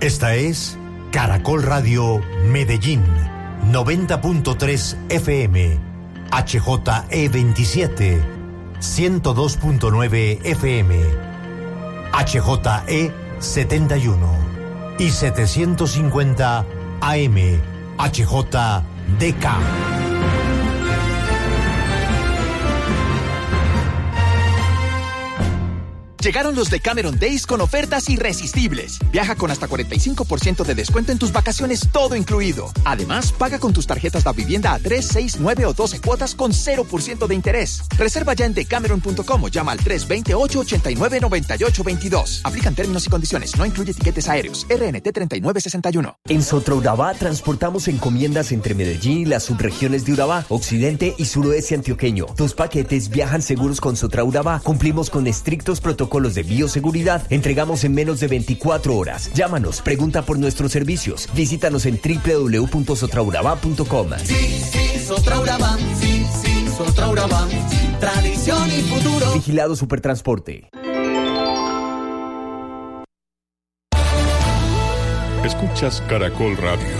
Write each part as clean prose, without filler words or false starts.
Esta es Caracol Radio Medellín, 90.3 FM, HJE27, 102.9 FM, HJE71 y 750 AM, HJDK. Llegaron los Decameron Days con ofertas irresistibles. Viaja con hasta 45% de descuento en tus vacaciones, todo incluido. Además, paga con tus tarjetas Davivienda a 3, 6, 9 o 12 cuotas con 0% de interés. Reserva ya en decameron.com o llama al 328-89-9822. Aplican términos y condiciones. No incluye tiquetes aéreos. RNT 3961. En Sotraurabá transportamos encomiendas entre Medellín y las subregiones de Urabá, occidente y suroeste antioqueño. Tus paquetes viajan seguros con Sotraurabá. Cumplimos con estrictos protocolos de bioseguridad. Entregamos en menos de 24 horas. Llámanos, pregunta por nuestros servicios. Visítanos en www.sotraurabá.com. Sí, Sotraurabá. Sí, Sotraurabá. Tradición y futuro. Vigilado Supertransporte. Escuchas Caracol Radio.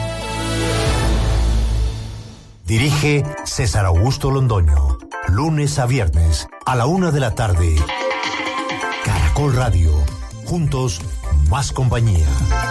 Dirige César Augusto Londoño. Lunes a viernes a la 1 de la tarde. Caracol Radio. Juntos, más compañía.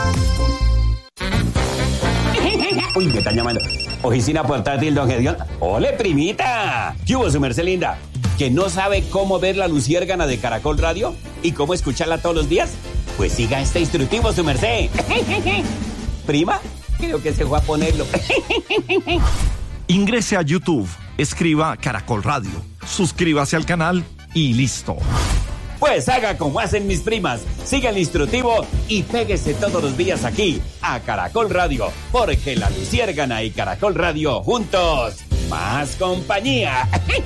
Uy, me están llamando. Oficina portátil, don Gedión. ¡Ole, primita! ¿Qué hubo, su merced linda? ¿Que no sabe cómo ver la luciérgana de Caracol Radio? ¿Y cómo escucharla todos los días? Pues siga este instructivo, su merced. ¿Prima? Creo que se fue a ponerlo. Ingrese a YouTube, escriba Caracol Radio, suscríbase al canal y listo. Pues haga como hacen mis primas, siga el instructivo y péguese todos los días aquí, a Caracol Radio, porque la luciérgana y Caracol Radio juntos, más compañía.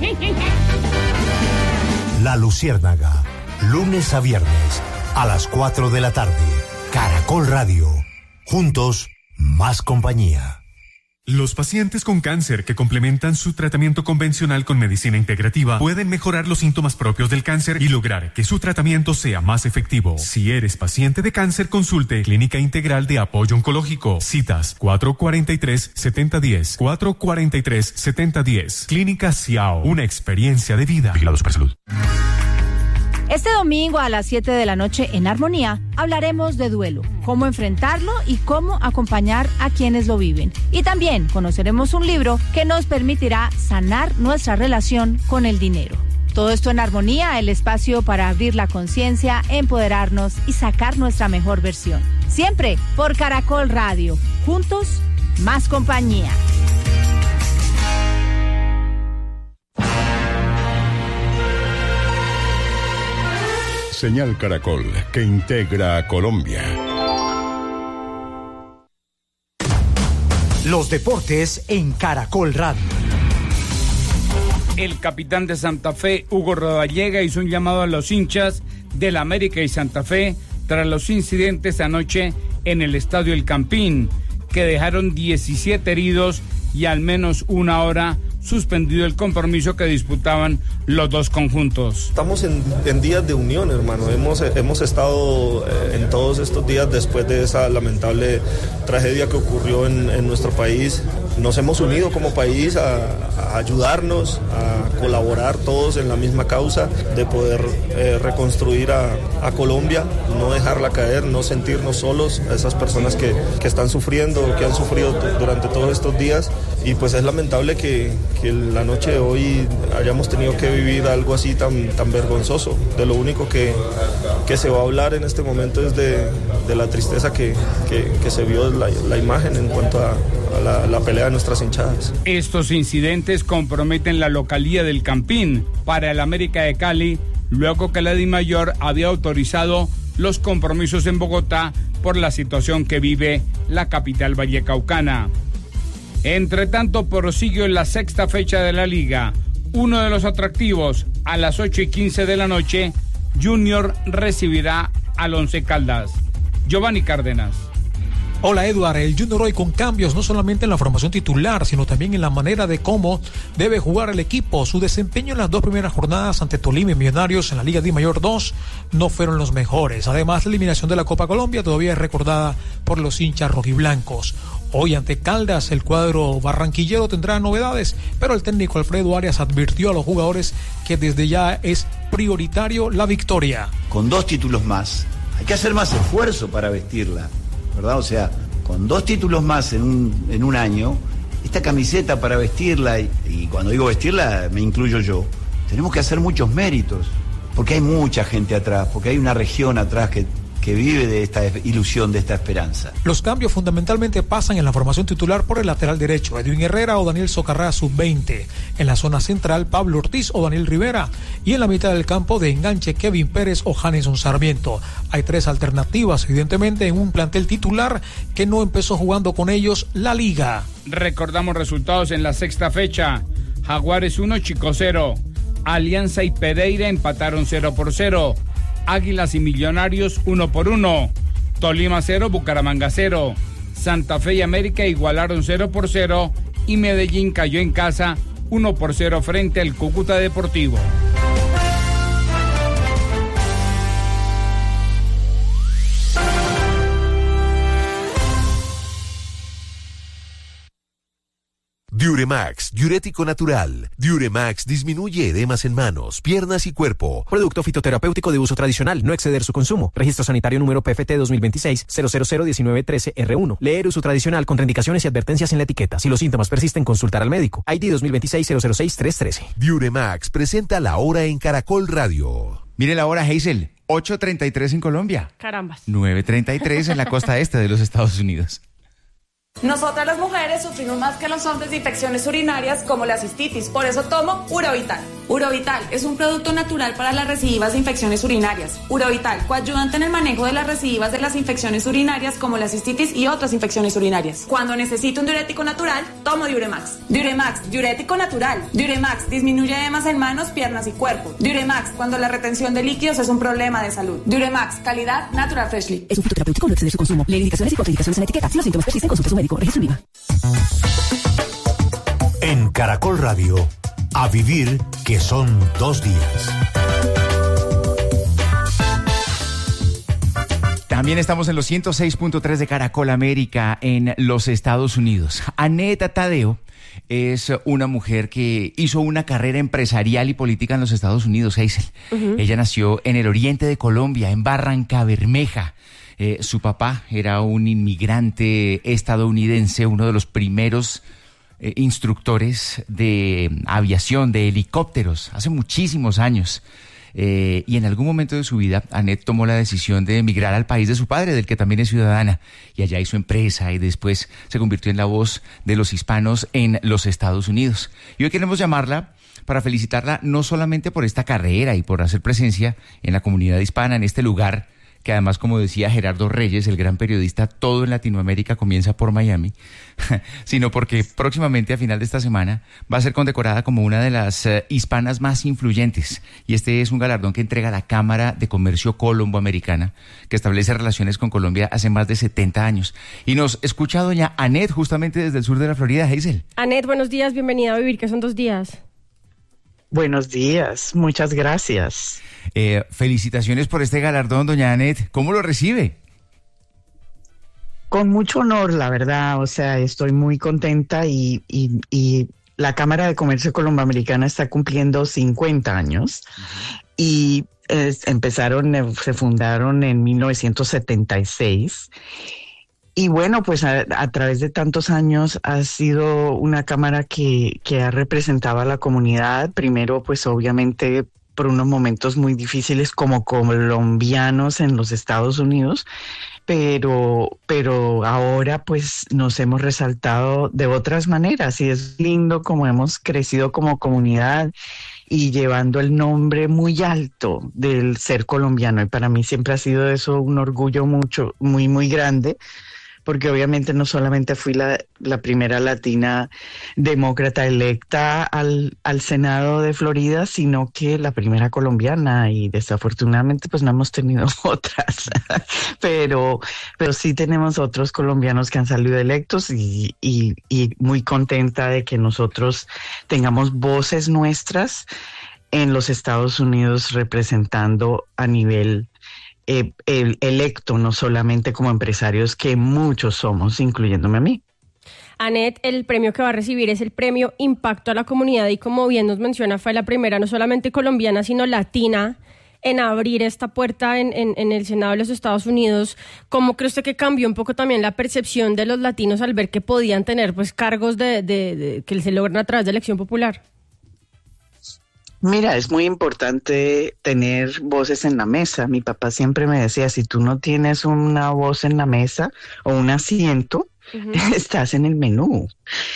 La Luciérnaga, lunes a viernes a las 4 de la tarde. Caracol Radio, juntos, más compañía. Los pacientes con cáncer que complementan su tratamiento convencional con medicina integrativa pueden mejorar los síntomas propios del cáncer y lograr que su tratamiento sea más efectivo. Si eres paciente de cáncer, consulte Clínica Integral de Apoyo Oncológico. Citas 443-7010, 443-7010. Clínica Ciao, una experiencia de vida. Vigilado Supersalud. Este domingo a las 7 de la noche en Armonía hablaremos de duelo, cómo enfrentarlo y cómo acompañar a quienes lo viven. Y también conoceremos un libro que nos permitirá sanar nuestra relación con el dinero. Todo esto en Armonía, el espacio para abrir la conciencia, empoderarnos y sacar nuestra mejor versión. Siempre por Caracol Radio. Juntos, más compañía. Señal Caracol, que integra a Colombia. Los deportes en Caracol Radio. El capitán de Santa Fe, Hugo Rodallega, hizo un llamado a los hinchas del América y Santa Fe tras los incidentes anoche en el Estadio El Campín, que dejaron 17 heridos y al menos una hora suspendido el compromiso que disputaban los dos conjuntos. Estamos en días de unión, hermano. Hemos estado en todos estos días después de esa lamentable tragedia que ocurrió en nuestro país. Nos hemos unido como país a ayudarnos, a colaborar todos en la misma causa de poder reconstruir a Colombia, no dejarla caer, no sentirnos solos, a esas personas que están sufriendo, que han sufrido durante todos estos días. Y pues es lamentable que la noche de hoy hayamos tenido que vivir algo así tan vergonzoso. De lo único que se va a hablar en este momento es de la tristeza que se vio la imagen en cuanto a la pelea de nuestras hinchadas. Estos incidentes comprometen la localía del Campín para el América de Cali, luego que la DIMAYOR había autorizado los compromisos en Bogotá por la situación que vive la capital vallecaucana. Entre tanto, prosigue la sexta fecha de la Liga. Uno de los atractivos, a las 8:15 de la noche, Junior recibirá al Once Caldas. Giovanni Cárdenas. Hola Eduard, el Junior hoy con cambios no solamente en la formación titular, sino también en la manera de cómo debe jugar el equipo. Su desempeño en las 2 primeras jornadas ante Tolima y Millonarios en la Liga Dimayor 2 no fueron los mejores. Además, la eliminación de la Copa Colombia todavía es recordada por los hinchas rojiblancos. Hoy ante Caldas el cuadro barranquillero tendrá novedades, pero el técnico Alfredo Arias advirtió a los jugadores que desde ya es prioritario la victoria. Con 2 títulos más, hay que hacer más esfuerzo para vestirla, ¿verdad? O sea, con 2 títulos más en un año, esta camiseta para vestirla, y cuando digo vestirla me incluyo yo, tenemos que hacer muchos méritos, porque hay mucha gente atrás, porque hay una región atrás que vive de esta ilusión, de esta esperanza. Los cambios fundamentalmente pasan en la formación titular por el lateral derecho, Edwin Herrera o Daniel Socarrá, sub-20. En la zona central, Pablo Ortiz o Daniel Rivera. Y en la mitad del campo, de enganche, Kevin Pérez o Janeson Sarmiento. Hay 3 alternativas, evidentemente, en un plantel titular que no empezó jugando con ellos la Liga. Recordamos resultados en la 6ª fecha. Jaguares 1, Chico 0. Alianza y Pereira empataron 0-0. Águilas y Millonarios 1-1, Tolima 0, Bucaramanga 0, Santa Fe y América igualaron 0-0 y Medellín cayó en casa 1-0 frente al Cúcuta Deportivo. Diuremax, diurético natural. Diuremax disminuye edemas en manos, piernas y cuerpo. Producto fitoterapéutico de uso tradicional, no exceder su consumo. Registro sanitario número PFT 2026-0001913-R1. Leer uso tradicional, contraindicaciones y advertencias en la etiqueta. Si los síntomas persisten, consultar al médico. ID 2026-006-313. Diuremax presenta la hora en Caracol Radio. Mire la hora, Hazel. 8:33 en Colombia. Carambas. 9:33 en la costa este de los Estados Unidos. Nosotras las mujeres sufrimos más que los hombres de infecciones urinarias como la cistitis, por eso tomo Urovital. Urovital es un producto natural para las recidivas de infecciones urinarias. Urovital, coayudante en el manejo de las recidivas de las infecciones urinarias como la cistitis y otras infecciones urinarias. Cuando necesito un diurético natural, tomo Diuremax. Diuremax, diurético natural. Diuremax disminuye edemas en manos, piernas y cuerpo. Diuremax, cuando la retención de líquidos es un problema de salud. Diuremax, calidad Natural Freshly. Es un fitoterapéutico, no exceder su consumo. Lee indicaciones y contraindicaciones en la etiqueta. Si los síntomas persisten, consulte a su médico. Registro IVA. En Caracol Radio, a vivir que son 2 días. También estamos en los 106.3 de Caracol América en los Estados Unidos. Aneta Tadeo es una mujer que hizo una carrera empresarial y política en los Estados Unidos, Hazel. Ella nació en el oriente de Colombia, en Barrancabermeja. Su papá era un inmigrante estadounidense, uno de los primeros instructores de aviación, de helicópteros, hace muchísimos años. Y en algún momento de su vida, Anet tomó la decisión de emigrar al país de su padre, del que también es ciudadana, y allá hizo empresa y después se convirtió en la voz de los hispanos en los Estados Unidos. Y hoy queremos llamarla para felicitarla no solamente por esta carrera y por hacer presencia en la comunidad hispana, en este lugar que además, como decía Gerardo Reyes, el gran periodista, todo en Latinoamérica comienza por Miami, sino porque próximamente, a final de esta semana, va a ser condecorada como una de las hispanas más influyentes. Y este es un galardón que entrega la Cámara de Comercio Colombo-Americana, que establece relaciones con Colombia hace más de 70 años. Y nos escucha doña Anet, justamente desde el sur de la Florida, Hazel. Anet, buenos días, bienvenida a Vivir, que son 2 días. Buenos días, muchas gracias. Felicitaciones por este galardón, doña Anet. ¿Cómo lo recibe? Con mucho honor, la verdad. O sea, estoy muy contenta y la Cámara de Comercio Colomboamericana está cumpliendo 50 años. Y se fundaron en 1976. Y bueno, pues a través de tantos años ha sido una cámara que ha representado a la comunidad, primero pues obviamente por unos momentos muy difíciles como colombianos en los Estados Unidos, pero ahora pues nos hemos resaltado de otras maneras y es lindo como hemos crecido como comunidad y llevando el nombre muy alto del ser colombiano, y para mí siempre ha sido eso un orgullo muy grande, porque obviamente no solamente fui la primera latina demócrata electa al Senado de Florida, sino que la primera colombiana, y desafortunadamente pues no hemos tenido otras, pero sí tenemos otros colombianos que han salido electos y muy contenta de que nosotros tengamos voces nuestras en los Estados Unidos representando a nivel electo, no solamente como empresarios, que muchos somos, incluyéndome a mí. Annette, el premio que va a recibir es el premio Impacto a la Comunidad y como bien nos menciona, fue la primera no solamente colombiana, sino latina en abrir esta puerta en el Senado de los Estados Unidos. ¿Cómo cree usted que cambió un poco también la percepción de los latinos al ver que podían tener pues cargos que se logran a través de elección popular? Mira, es muy importante tener voces en la mesa. Mi papá siempre me decía, si tú no tienes una voz en la mesa o un asiento, estás en el menú.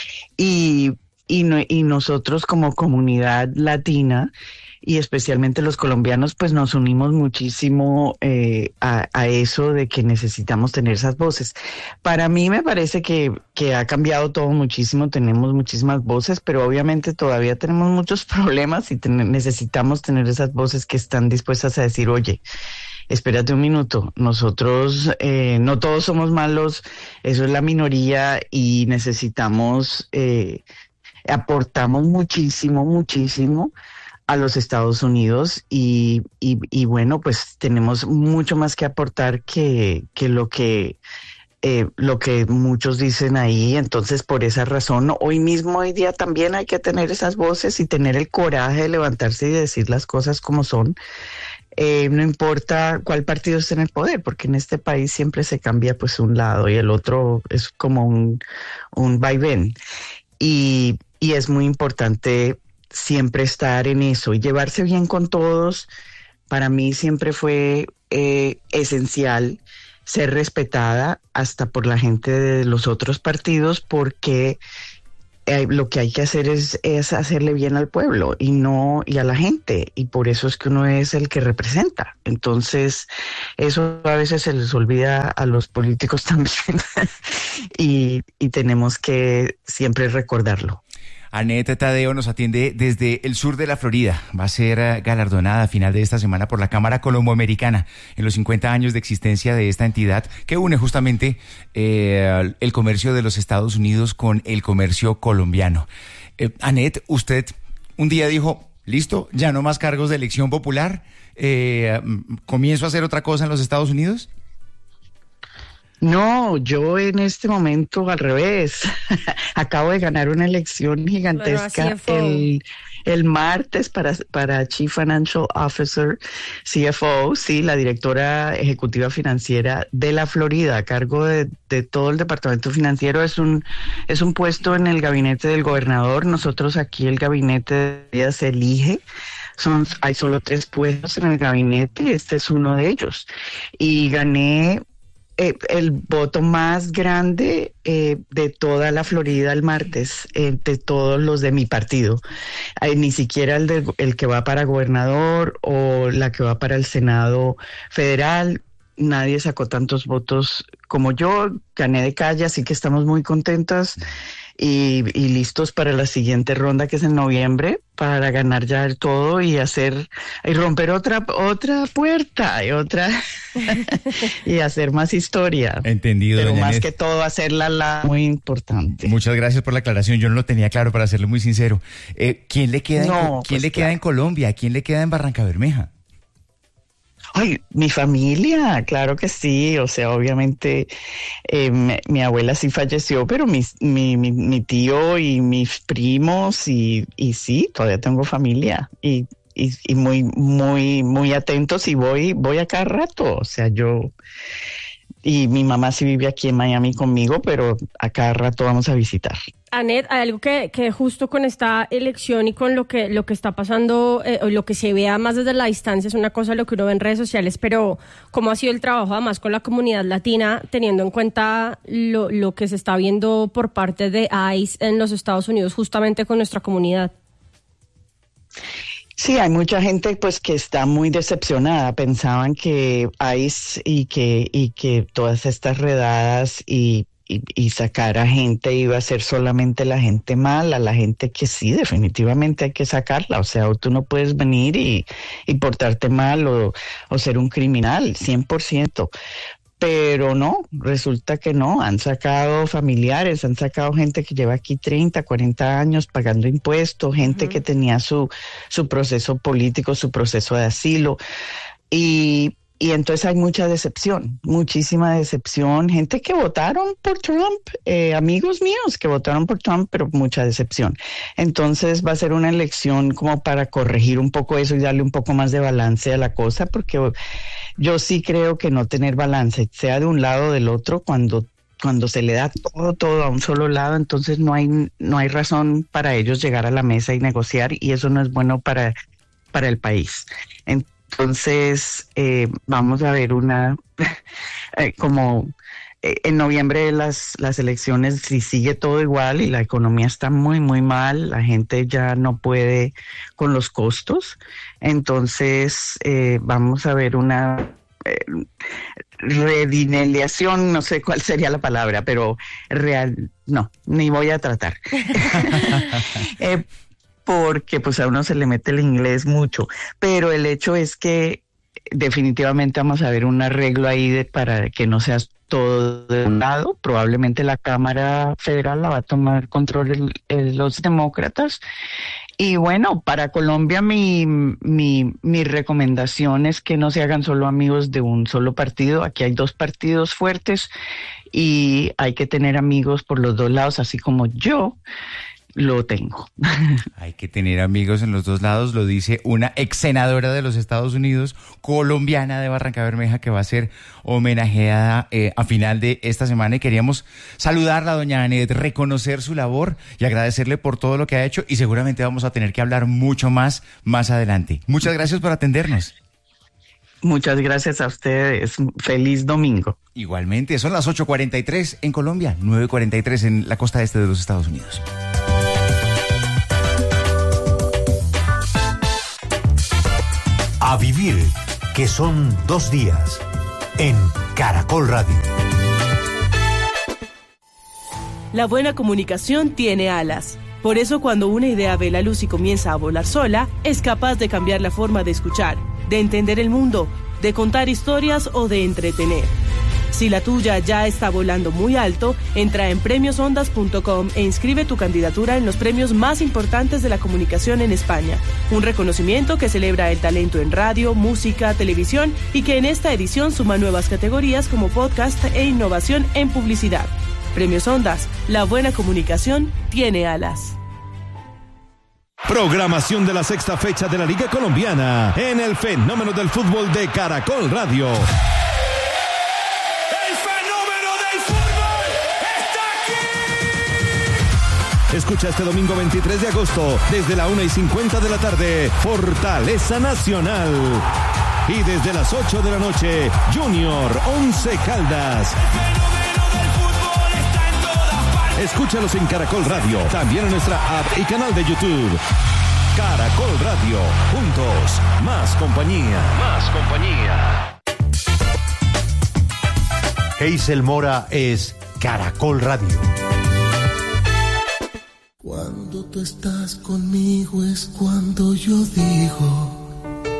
Y nosotros como comunidad latina, y especialmente los colombianos, pues nos unimos muchísimo a eso de que necesitamos tener esas voces. Para mí me parece que ha cambiado todo muchísimo, tenemos muchísimas voces, pero obviamente todavía tenemos muchos problemas y necesitamos tener esas voces que están dispuestas a decir, oye, espérate un minuto, nosotros no todos somos malos, eso es la minoría y necesitamos, aportamos muchísimo a los Estados Unidos y bueno, pues tenemos mucho más que aportar que lo que muchos dicen ahí. Entonces, por esa razón, hoy día también hay que tener esas voces y tener el coraje de levantarse y decir las cosas como son. No importa cuál partido esté en el poder, porque en este país siempre se cambia pues un lado y el otro es como un vaivén. Y es muy importante siempre estar en eso y llevarse bien con todos. Para mí siempre fue esencial ser respetada hasta por la gente de los otros partidos, porque lo que hay que hacer es hacerle bien al pueblo y a la gente, y por eso es que uno es el que representa. Entonces eso a veces se les olvida a los políticos también y tenemos que siempre recordarlo. Annette Tadeo nos atiende desde el sur de la Florida. Va a ser galardonada a final de esta semana por la Cámara Colomboamericana en los 50 años de existencia de esta entidad que une justamente el comercio de los Estados Unidos con el comercio colombiano. Annette, usted un día dijo, listo, ya no más cargos de elección popular, ¿comienzo a hacer otra cosa en los Estados Unidos? No, yo en este momento al revés. Acabo de ganar una elección gigantesca el martes para Chief Financial Officer, CFO, sí, la directora ejecutiva financiera de la Florida, a cargo de todo el departamento financiero. Es un puesto en el gabinete del gobernador. Nosotros aquí el gabinete se elige. Hay solo 3 puestos en el gabinete, este es uno de ellos. Y gané el voto más grande de toda la Florida el martes, de todos los de mi partido. Ni siquiera el que va para gobernador o la que va para el Senado federal. Nadie sacó tantos votos como yo. Gané de calle, así que estamos muy contentas y listos para la siguiente ronda, que es en noviembre, para ganar ya el todo y romper otra puerta y otra y hacer más historia. Entendido. Pero doña más Annette, que todo hacerla muy importante. Muchas gracias por la aclaración. Yo no lo tenía claro, para serle muy sincero. ¿Quién le queda en Colombia? ¿Quién le queda en Barrancabermeja? Ay, mi familia, claro que sí. O sea, obviamente mi abuela sí falleció, pero mi tío y mis primos y sí, todavía tengo familia y muy atentos y voy a cada rato. O sea, y mi mamá sí vive aquí en Miami conmigo, pero a cada rato vamos a visitar. Annette, hay algo que justo con esta elección y con lo que está pasando, lo que se vea más desde la distancia, es una cosa lo que uno ve en redes sociales, pero ¿cómo ha sido el trabajo además con la comunidad latina, teniendo en cuenta lo que se está viendo por parte de ICE en los Estados Unidos justamente con nuestra comunidad? Sí, hay mucha gente pues que está muy decepcionada. Pensaban que ICE y que todas estas redadas y sacar a gente iba a ser solamente la gente mala, la gente que sí, definitivamente hay que sacarla. O sea, tú no puedes venir y portarte mal o ser un criminal, 100%. Pero no, resulta que no, han sacado familiares, han sacado gente que lleva aquí 30, 40 años pagando impuestos, gente que tenía su proceso político, su proceso de asilo, y entonces hay mucha decepción, muchísima decepción, gente que votaron por Trump, amigos míos que votaron por Trump, pero mucha decepción. Entonces va a ser una elección como para corregir un poco eso y darle un poco más de balance a la cosa, porque yo sí creo que no tener balance, sea de un lado o del otro, cuando se le da todo a un solo lado, entonces no hay razón para ellos llegar a la mesa y negociar, y eso no es bueno para el país. Entonces, vamos a ver como en noviembre las elecciones, si sigue todo igual y la economía está muy, muy mal, la gente ya no puede con los costos, entonces vamos a ver una redineliación, no sé cuál sería la palabra, pero no, ni voy a tratar. Porque pues a uno se le mete el inglés mucho, pero el hecho es que definitivamente vamos a ver un arreglo ahí para que no sea todo de un lado. Probablemente la Cámara Federal la va a tomar control los demócratas. Y bueno, para Colombia mi recomendación es que no se hagan solo amigos de un solo partido. Aquí hay 2 partidos fuertes y hay que tener amigos por los 2 lados, así como yo lo tengo. Hay que tener amigos en los 2 lados, lo dice una ex senadora de los Estados Unidos, colombiana de Barrancabermeja, que va a ser homenajeada a final de esta semana, y queríamos saludarla, doña Anet, reconocer su labor y agradecerle por todo lo que ha hecho, y seguramente vamos a tener que hablar mucho más adelante. Muchas gracias por atendernos. Muchas gracias a ustedes. Feliz domingo. Igualmente, son las 8:43 en Colombia, 9:43 en la costa este de los Estados Unidos. A vivir, que son 2 días, en Caracol Radio. La buena comunicación tiene alas. Por eso, cuando una idea ve la luz y comienza a volar sola, es capaz de cambiar la forma de escuchar, de entender el mundo, de contar historias o de entretener. Si la tuya ya está volando muy alto, entra en premiosondas.com e inscribe tu candidatura en los premios más importantes de la comunicación en España. Un reconocimiento que celebra el talento en radio, música, televisión, y que en esta edición suma nuevas categorías como podcast e innovación en publicidad. Premios Ondas, la buena comunicación tiene alas. Programación de la 6ª fecha de la Liga Colombiana en el Fenómeno del Fútbol de Caracol Radio. Escucha este domingo 23 de agosto, desde la 1:50 de la tarde, Fortaleza Nacional. Y desde las 8 de la noche, Junior Once Caldas. Escúchalos en Caracol Radio, también en nuestra app y canal de YouTube. Caracol Radio, juntos, más compañía. Más compañía. Hazel Mora es Caracol Radio. Cuando tú estás conmigo es cuando yo digo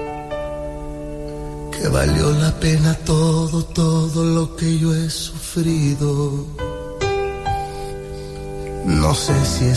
que valió la pena todo lo que yo he sufrido. No sé si es